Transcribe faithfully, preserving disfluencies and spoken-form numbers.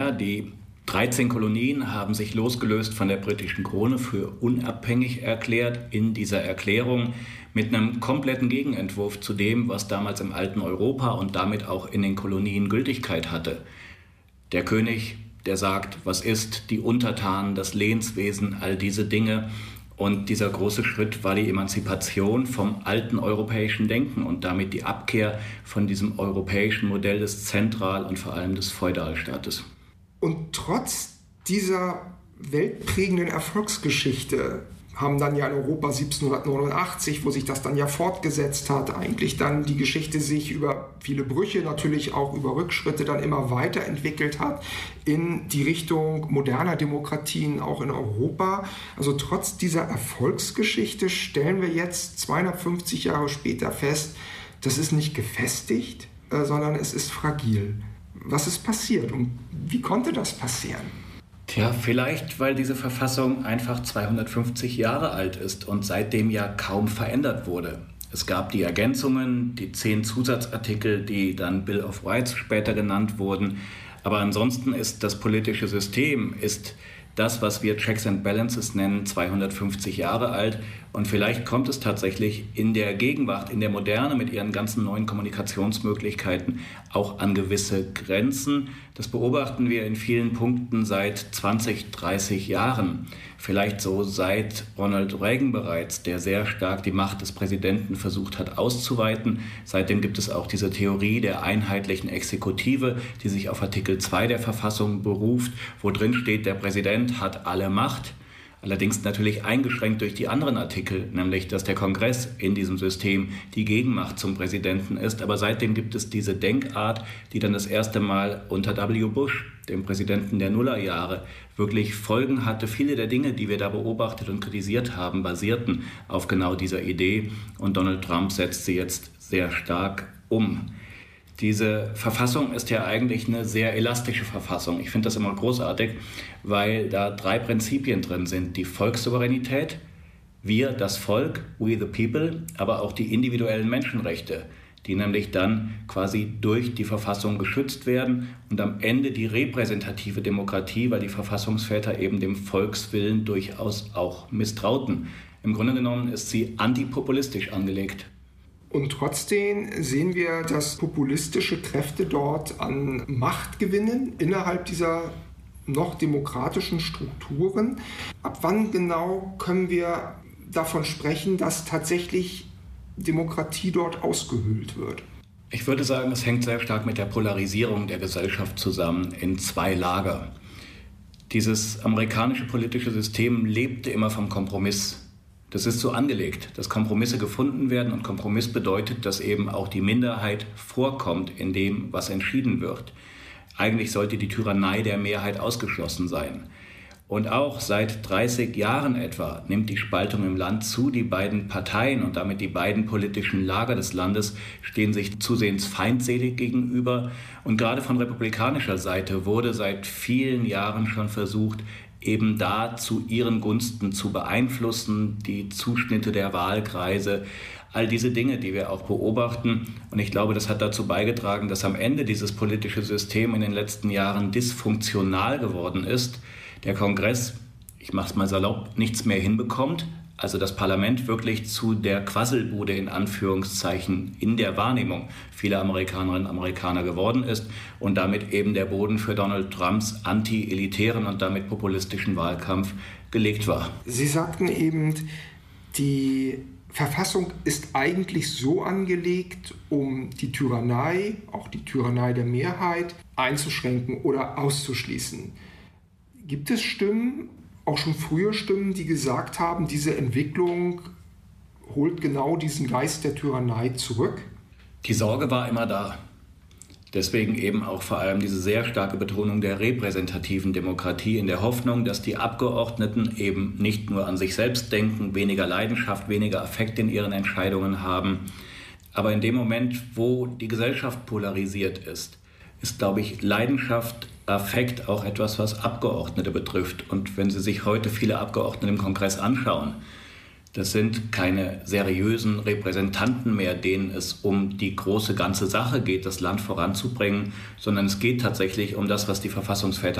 Naja, die dreizehn Kolonien haben sich losgelöst von der britischen Krone für unabhängig erklärt in dieser Erklärung mit einem kompletten Gegenentwurf zu dem, was damals im alten Europa und damit auch in den Kolonien Gültigkeit hatte. Der König, der sagt, was ist, die Untertanen, das Lehnswesen, all diese Dinge. Und dieser große Schritt war die Emanzipation vom alten europäischen Denken und damit die Abkehr von diesem europäischen Modell des Zentral- und vor allem des Feudalstaates. Und trotz dieser weltprägenden Erfolgsgeschichte haben dann ja in Europa siebzehnhundertneunundachtzig, wo sich das dann ja fortgesetzt hat, eigentlich dann die Geschichte sich über viele Brüche, natürlich auch über Rückschritte dann immer weiterentwickelt hat in die Richtung moderner Demokratien auch in Europa. Also trotz dieser Erfolgsgeschichte stellen wir jetzt zweihundertfünfzig Jahre später fest, das ist nicht gefestigt, äh, sondern es ist fragil. Was ist passiert und wie konnte das passieren? Tja, vielleicht, weil diese Verfassung einfach zweihundertfünfzig Jahre alt ist und seitdem ja kaum verändert wurde. Es gab die Ergänzungen, die zehn Zusatzartikel, die dann Bill of Rights später genannt wurden. Aber ansonsten ist das politische System, ist das, was wir Checks and Balances nennen, zweihundertfünfzig Jahre alt. Und vielleicht kommt es tatsächlich in der Gegenwart, in der Moderne mit ihren ganzen neuen Kommunikationsmöglichkeiten auch an gewisse Grenzen. Das beobachten wir in vielen Punkten seit zwanzig, dreißig Jahren. Vielleicht so seit Ronald Reagan bereits, der sehr stark die Macht des Präsidenten versucht hat auszuweiten. Seitdem gibt es auch diese Theorie der einheitlichen Exekutive, die sich auf Artikel zwei der Verfassung beruft, wo drin steht, der Präsident hat alle Macht. Allerdings natürlich eingeschränkt durch die anderen Artikel, nämlich dass der Kongress in diesem System die Gegenmacht zum Präsidenten ist. Aber seitdem gibt es diese Denkart, die dann das erste Mal unter W. Bush, dem Präsidenten der Nullerjahre, wirklich Folgen hatte. Viele der Dinge, die wir da beobachtet und kritisiert haben, basierten auf genau dieser Idee. Und Donald Trump setzt sie jetzt sehr stark um. Diese Verfassung ist ja eigentlich eine sehr elastische Verfassung. Ich finde das immer großartig, weil da drei Prinzipien drin sind. Die Volkssouveränität, wir, das Volk, we the people, aber auch die individuellen Menschenrechte, die nämlich dann quasi durch die Verfassung geschützt werden und am Ende die repräsentative Demokratie, weil die Verfassungsväter eben dem Volkswillen durchaus auch misstrauten. Im Grunde genommen ist sie antipopulistisch angelegt. Und trotzdem sehen wir, dass populistische Kräfte dort an Macht gewinnen innerhalb dieser noch demokratischen Strukturen. Ab wann genau können wir davon sprechen, dass tatsächlich Demokratie dort ausgehöhlt wird? Ich würde sagen, es hängt sehr stark mit der Polarisierung der Gesellschaft zusammen in zwei Lager. Dieses amerikanische politische System lebte immer vom Kompromiss. Das ist so angelegt, dass Kompromisse gefunden werden und Kompromiss bedeutet, dass eben auch die Minderheit vorkommt in dem, was entschieden wird. Eigentlich sollte die Tyrannei der Mehrheit ausgeschlossen sein. Und auch seit dreißig Jahren etwa nimmt die Spaltung im Land zu. Die beiden Parteien und damit die beiden politischen Lager des Landes stehen sich zusehends feindselig gegenüber. Und gerade von republikanischer Seite wurde seit vielen Jahren schon versucht, eben da zu ihren Gunsten zu beeinflussen, die Zuschnitte der Wahlkreise, all diese Dinge, die wir auch beobachten. Und ich glaube, das hat dazu beigetragen, dass am Ende dieses politische System in den letzten Jahren dysfunktional geworden ist. Der Kongress, ich mache es mal salopp, nichts mehr hinbekommt. Also das Parlament wirklich zu der Quasselbude in Anführungszeichen in der Wahrnehmung vieler Amerikanerinnen und Amerikaner geworden ist und damit eben der Boden für Donald Trumps anti-elitären und damit populistischen Wahlkampf gelegt war. Sie sagten eben, die Verfassung ist eigentlich so angelegt, um die Tyrannei, auch die Tyrannei der Mehrheit, einzuschränken oder auszuschließen. Gibt es Stimmen, auch schon früher Stimmen, die gesagt haben, diese Entwicklung holt genau diesen Geist der Tyrannei zurück? Die Sorge war immer da. Deswegen eben auch vor allem diese sehr starke Betonung der repräsentativen Demokratie in der Hoffnung, dass die Abgeordneten eben nicht nur an sich selbst denken, weniger Leidenschaft, weniger Affekt in ihren Entscheidungen haben. Aber in dem Moment, wo die Gesellschaft polarisiert ist, ist, glaube ich, Leidenschaft, Affekt auch etwas, was Abgeordnete betrifft. Und wenn Sie sich heute viele Abgeordnete im Kongress anschauen, das sind keine seriösen Repräsentanten mehr, denen es um die große ganze Sache geht, das Land voranzubringen, sondern es geht tatsächlich um das, was die Verfassungsväter